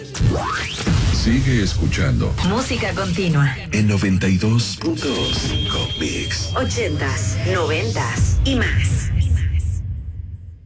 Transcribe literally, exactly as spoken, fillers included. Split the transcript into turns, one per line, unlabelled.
Sigue escuchando
Música Continua
en noventa y dos punto cinco Mix.
ochentas, noventas y más.